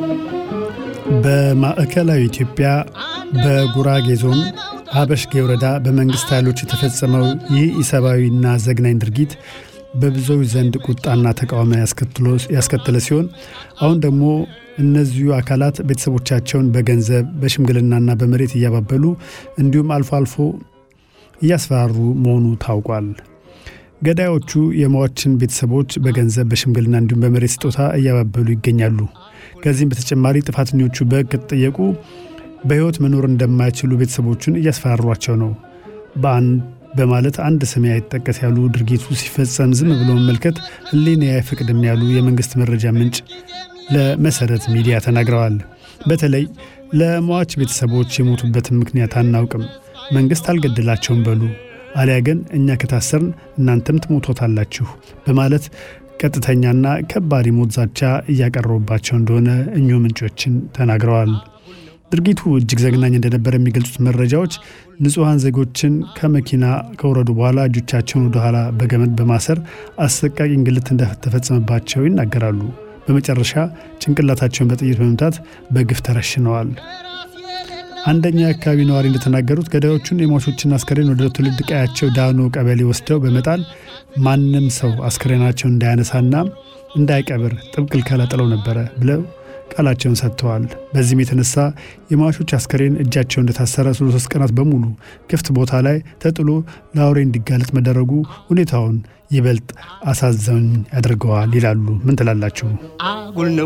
በማዕከላዊ ኢትዮጵያ በጉራጌ ዞን አበሽጌ ወረዳ በመንግስት ኃይሎች የተፈጸመው ይህ ኢሰብአዊና ዘግናኝ ድርጊት በብዙዎች ዘንድ ቁጣና ተቃውሞ ያስከተለ ሲሆን አሁን ደግሞ እነዚሁ አካላት ቤተሰቦቻቸውን በገንዘብ በሽምግልናና በመሬት እያባበሉ እንዲሁም አልፎ አልፎ እያስፈራሩ መሆኑ ታውቋል። ገዳዮቹ የሟቾችን ቤተሰቦች በገንዘብ በሽምግልና እንዲሁም በመሬት ስጦታ እያባበሉ ይገኛሉ። ከዚህም በተጨማሪ ጥፋተኞቹ በሕግ ከተጠየቁ በሕይወት መኖር እንደማይችሉ ቤተሰቦቹን እያስፈራሯቸው ነው በማለት አንድ ስም አይጠቀስ ያሉ ድርጊቱ ሲፈጸም ዝም ብሎ መመልከት ሕሊና አይፈቅድም ያሉ የመንግስት መረጃ ምንጭ ለመሰረት ሚዲያ ተናግረዋል። በተለይ ለሟች ቤተሰቦች የሞቱበትን ምክንያት አናውቅም፣ መንግስት አልገደላቸውም በሉ፣ አሊያ ግን እኛ ከታሰርን እናንተም ትሞቶታላችሁ በማለት ቀጥተኛና ከባድ የሞት ዛቻ እያቀረቡባቸው እንደሆነ እኚሁ ምንጮችን ተናግረዋል። ድርጊቱ እጅግ ዘግናኝ እንደነበር የሚገልጹት መረጃዎች ንጹሃን ዜጎችን ከመኪና ከወረዱ በኋላ እጆቻቸውን ወደ ኋላ በገመድ በማሰር አሰቃቂ እንግልት እንደተፈጸመባቸው ይናገራሉ። በመጨረሻ ጭንቅላታቸውን በጥይት በመምታት በግፍ ተረሽነዋል። አንደኛ የአካባቢ ነዋሪ እንደተናገሩት ገዳዮቹን የሟቾችን አስከሬን ወደ ትውልድ ቀያቸው ዳኖ ቀበሌ ወስደው በመጣል ማንም ሰው አስከሬናቸውን እንዳያነሳና እንዳይቀብር ጥብቅ ክልከላ ጥለው ነበረ ብለው ቃላቸውን ሰጥተዋል። በዚህም የተነሳ የሟቾች አስከሬን እጃቸው እንደታሰረ 3 ቀናት በሙሉ ክፍት ቦታ ላይ ተጥሎ ለአውሬ እንዲጋለጥ መደረጉ ሁኔታውን ይበልጥ አሳዛኝ ያደርገዋል ይላሉ። ምን ትላላችሁ?